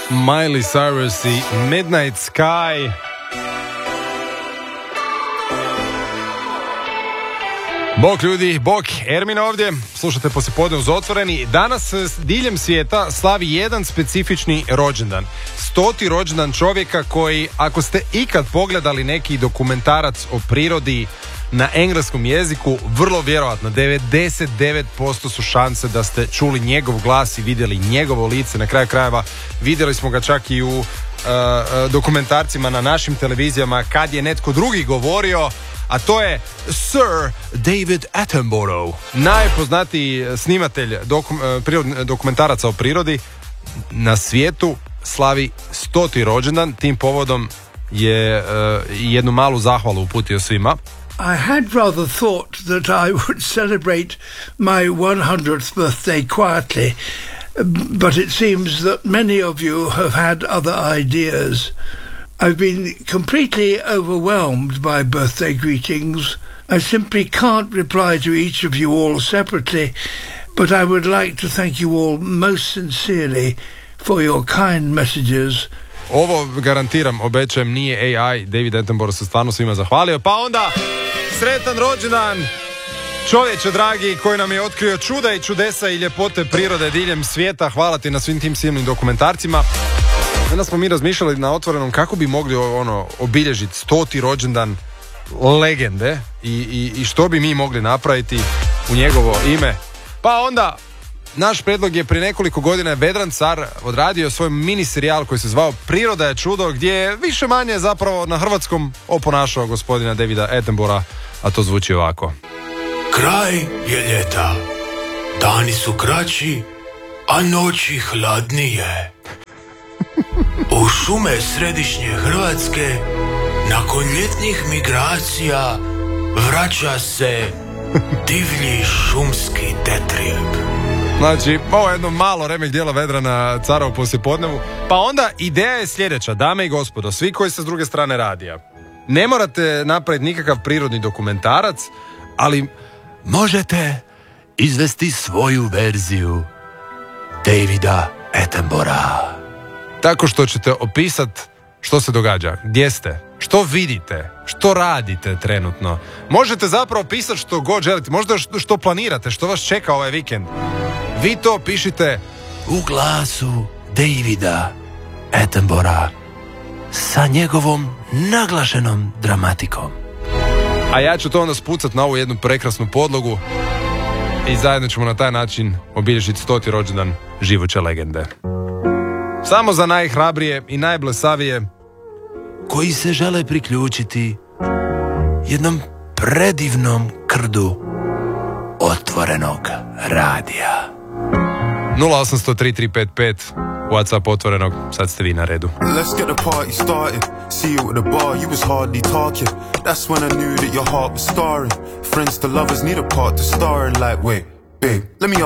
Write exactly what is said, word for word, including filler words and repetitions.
Miley Cyrus i Midnight Sky. Bok ljudi, bok, Ermin ovdje, slušate Poslijepodne uz Otvoreni. Danas diljem svijeta slavi jedan specifični rođendan. Stoti rođendan čovjeka koji, ako ste ikad pogledali neki dokumentarac o prirodi na engleskom jeziku, vrlo vjerojatno, devedeset devet posto su šanse da ste čuli njegov glas i vidjeli njegovo lice. Na kraju krajeva vidjeli smo ga čak i u uh, dokumentarcima na našim televizijama kad je netko drugi govorio, a to je Sir David Attenborough, najpoznatiji snimatelj dokum, prirod, dokumentaraca o prirodi na svijetu, slavi stoti rođendan. Tim povodom je uh, jednu malu zahvalu uputio svima. I had rather thought that I would celebrate my one hundredth birthday quietly, but it seems that many of you have had other ideas. I've been completely overwhelmed by birthday greetings. I simply can't reply to each of you all separately, but I would like to thank you all most sincerely for your kind messages. Ovo garantiram, obećajem, nije A I. David Attenborough se stvarno svima zahvalio. Pa onda, sretan rođendan čovječe dragi koji nam je otkrio čuda i čudesa i ljepote prirode diljem svijeta. Hvala ti na svim tim silnim dokumentarcima. Danas smo mi razmišljali na Otvorenom kako bi mogli ono obilježiti stoti rođendan legende i, i, i što bi mi mogli napraviti u njegovo ime. Pa onda, naš predlog je prije nekoliko godina Vedran Car odradio svoj mini serijal koji se zvao Priroda je čudo, gdje je više manje zapravo na hrvatskom oponašao gospodina Davida Attenborough'a, a to zvuči ovako. Kraj je ljeta, dani su kraći, a noći hladnije. U šume središnje Hrvatske nakon ljetnih migracija vraća se divlji šumski tetrijeb. Znači, ovo je jedno malo remek dijela Vedrana Cara u poslijepodnevu. Pa onda ideja je sljedeća, dame i gospodo, svi koji ste s druge strane radija. Ne morate napraviti nikakav prirodni dokumentarac, ali možete izvesti svoju verziju Davida Attenborough'a. Tako što ćete opisati što se događa, gdje ste, što vidite, što radite trenutno. Možete zapravo opisati što god želite, možda što planirate, što vas čeka ovaj vikend. Vi to pišite u glasu Davida Attenborough'a sa njegovom naglašenom dramatikom. A ja ću to onda spucat na ovu jednu prekrasnu podlogu i zajedno ćemo na taj način obilježiti stoti rođendan živuće legende. Samo za najhrabrije i najblesavije koji se žele priključiti jednom predivnom krdu Otvorenog radija. nula osam zero tri tri pet pet WhatsApp Otvorenog, sad ste vi na redu. Let's get the party started. See you at the bar, you was hardly talking. That's when I knew that your heart was scarring. Friends to lovers need a part to star in, like, wait, babe, let me